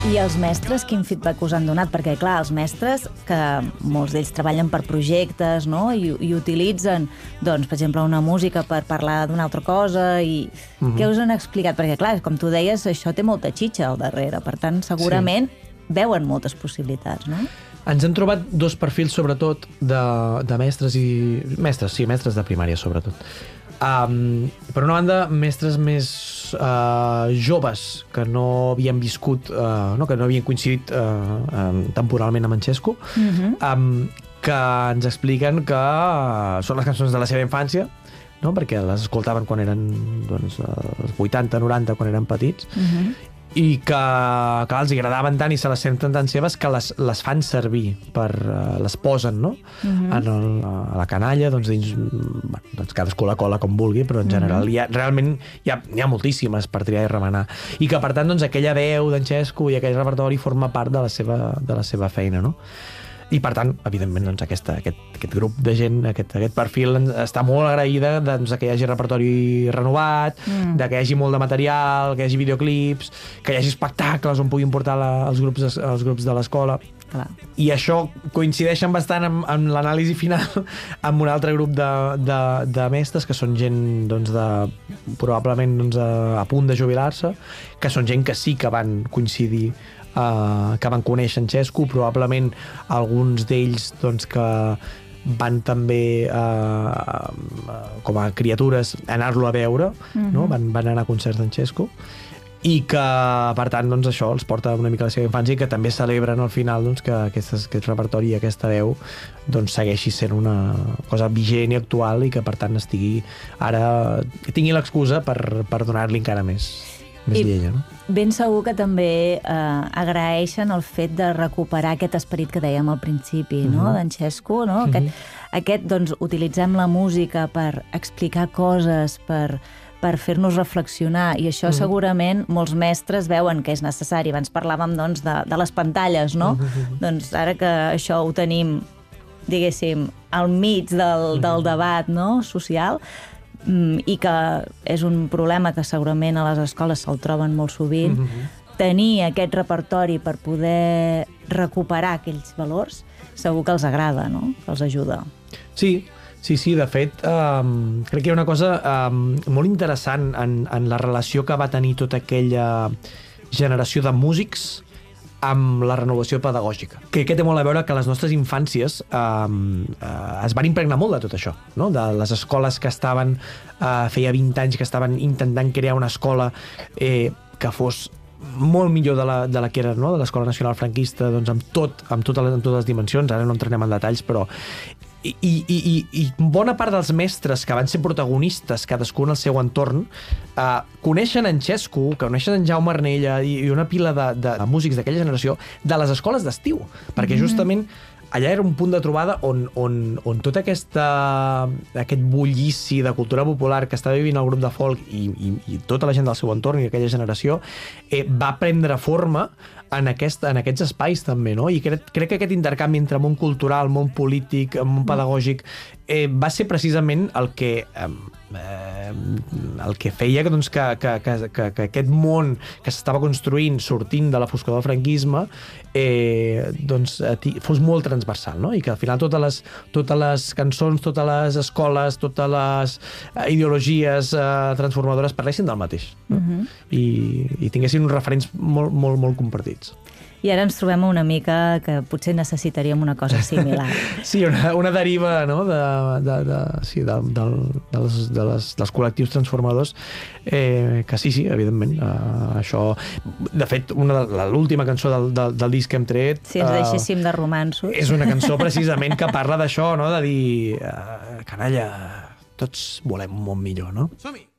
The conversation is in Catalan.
I els mestres, quin feedback us han donat? Perquè, clar, els mestres, que molts d'ells treballen per projectes, no? I utilitzen, doncs, per exemple, una música per parlar d'una altra cosa, i què us han explicat? Perquè, clar, com tu deies, això té molta xitxa al darrere, per tant, segurament veuen moltes possibilitats, no? Ens hem trobat dos perfils, sobretot, de mestres i... Mestres de primària, sobretot. Per una banda, mestres més joves que no havien viscut, que no havien coincidit temporalment amb en Xesco, que ens expliquen que són les cançons de la seva infància, no? Perquè les escoltaven quan eren als 80, 90, quan eren petits, i que els agradaven tant i se les senten tan seves que les fan servir, les posen, no? A la canalla, doncs cadascú la cola com vulgui, però en general realment hi ha moltíssimes per triar i remenar, i que per tant aquella veu d'en Xesco i aquell repertori forma part de la seva feina, no? I per tant, evidentment, aquest grup de gent, aquest perfil està molt agraïda que hi hagi repertori renovat, que hi hagi molt de material, que hi hagi videoclips, que hi hagi espectacles on puguin portar els grups de l'escola. I això coincideixen bastant amb l'anàlisi final amb un altre grup de mestres, que són gent probablement a punt de jubilar-se, que són gent que sí que van coincidir, que van conèixer en Xesco, probablement alguns d'ells que van també com a criatures anar-lo a veure, no? Van anar a concerts d'en Xesco, i que per tant això els porta una mica a la seva infància, i que també celebren al final que aquest repertori i aquesta veu segueixi sent una cosa vigent i actual, i que per tant tingui l'excusa per donar-li encara més llenya, no? Ben segur que també agraeixen el fet de recuperar aquest esperit que dèiem al principi, no? D'en Xesco, no? Aquest, utilitzem la música per explicar coses, per fer-nos reflexionar, i això segurament molts mestres veuen que és necessari. Abans parlàvem de les pantalles, no? Doncs ara que això ho tenim, diguéssim, al mig del debat social, i que és un problema que segurament a les escoles se'l troben molt sovint, tenir aquest repertori per poder recuperar aquells valors, segur que els agrada, no? Que els ajuda. Sí, de fet, crec que hi ha una cosa molt interessant en la relació que va tenir tota aquella generació de músics amb la renovació pedagògica. Que té molt a veure que les nostres infàncies es van impregnar molt de tot això, no? De les escoles que estaven, feia 20 anys que estaven intentant crear una escola que fos molt millor de la que era, no? De l'Escola Nacional Franquista, amb totes les dimensions, ara no entrarem en detalls, però... I bona part dels mestres que van ser protagonistes, cadascú en el seu entorn, coneixen en Xesco, coneixen en Jaume Arnella i una pila de músics d'aquella generació de les escoles d'estiu, perquè justament allà era un punt de trobada on tot aquest bullici de cultura popular que estava vivint el grup de folk i tota la gent del seu entorn i aquella generació va prendre forma en aquests espais també, no? I crec que aquest intercanvi entre món cultural, món polític, món pedagògic va ser precisament el que feia que aquest món que s'estava construint sortint de la foscor del franquisme fos molt transversal, no? I que al final totes les cançons, totes les escoles, totes les ideologies transformadores parlessin del mateix, no? I tinguessin uns referents molt, molt, molt compartits. I ara ens trobem una mica que potser necessitaríem una cosa similar. Sí, una deriva, no? Dels col·lectius transformadors, que sí, evidentment. Això, de fet, l'última cançó del disc que hem tret... Si ens deixéssim de romanços. És una cançó precisament que parla d'això, no? De dir, canalla, tots volem un món millor, no? Som-hi!